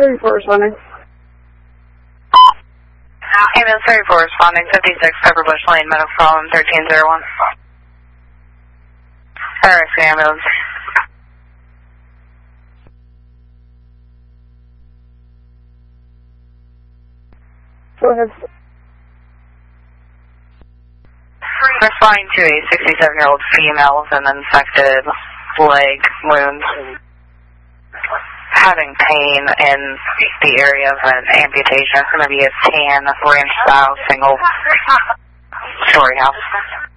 34 responding. Ambulance 34 responding, 56 Pepper Bush Lane, medical problem 1301. Rescue ambulance. Go ahead. Responding to a 67-year-old female with an infected leg wound, having pain in the area of an amputation. It's going to be a tan ranch style single story house.